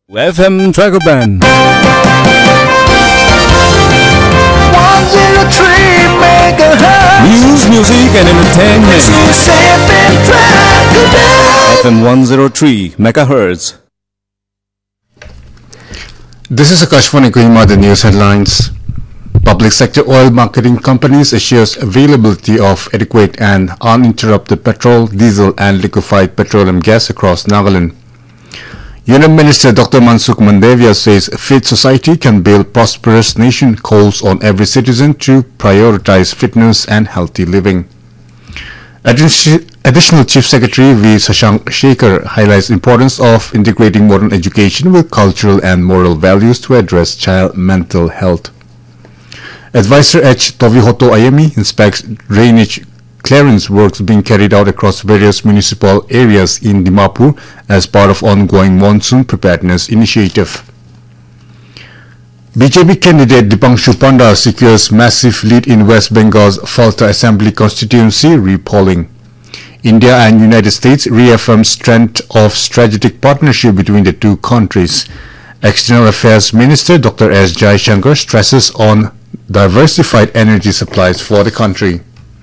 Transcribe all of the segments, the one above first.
FM Tracker Band 103 megahertz. News, music and entertainment. This is FM Tracker Band. FM 103 megahertz. This is Akashvani Kohima, the news headlines. Public sector oil marketing companies assures availability of adequate and uninterrupted petrol, diesel and liquefied petroleum gas across Nagaland. Union Minister Dr. Mansukh Mandavia says fit society can build prosperous nation, calls on every citizen to prioritize fitness and healthy living. Additional Chief Secretary V. Sashank Shekhar highlights the importance of integrating modern education with cultural and moral values to address child mental health. Advisor H. Tovihoto Ayemi inspects drainage clearance works being carried out across various municipal areas in Dimapur as part of ongoing monsoon preparedness initiative. BJP candidate Dipanshu Panda secures massive lead in West Bengal's Falta Assembly constituency repolling. India and United States reaffirm strength of strategic partnership between the two countries. External Affairs Minister Dr. S. Jaishankar stresses on diversified energy supplies for the country.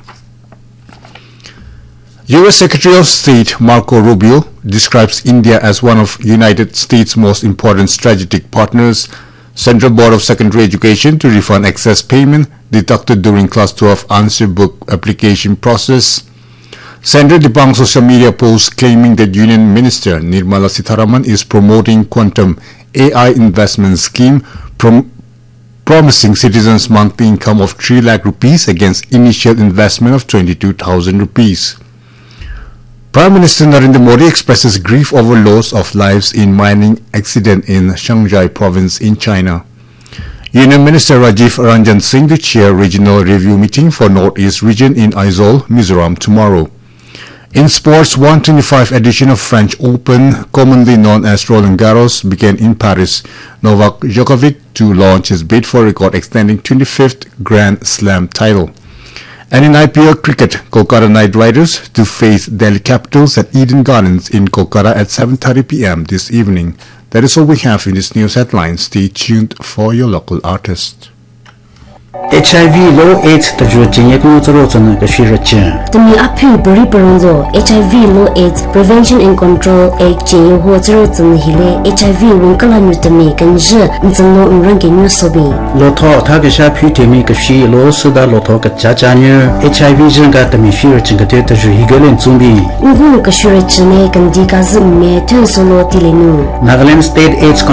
U.S. Secretary of State Marco Rubio describes India as one of United States' most important strategic partners. Central Board of Secondary Education to refund excess payment deducted during Class 12 answer book application process. Sandra debunked social media posts claiming that Union Minister Nirmala Sitharaman is promoting quantum AI investment scheme promising citizens monthly income of 3 lakh rupees against initial investment of 22,000 rupees. Prime Minister Narendra Modi expresses grief over loss of lives in mining accident in Shanghai province in China. Union Minister Rajiv Ranjan Singh to chair regional review meeting for Northeast region in Aizawl, Mizoram tomorrow. In sports, 125 edition of French Open, commonly known as Roland Garros, began in Paris. Novak Djokovic to launch his bid for record extending 25th Grand Slam title. And in IPL cricket, Kolkata Knight Riders to face Delhi Capitals at Eden Gardens in Kolkata at 7:30 p.m. this evening. That is all we have in this news headline. Stay tuned for your local artist. HIV low AIDS tajwa jinyak no taro chana ka shiracha tumi aphi bari paronzo HIV low AIDS prevention and control ek jinyo ho taro chana hile HIV wonkala nutami kanje nzangno nrange nyo sobi lo tho tha ka sha phi temi ka shi lo suda lo tho ka cha cha nyu HIV jinga tami shiracha ka te tajwa higalen zumbi ngu ka shiracha ne kandi ka zumme ten solo tilenu Nagaland State AIDS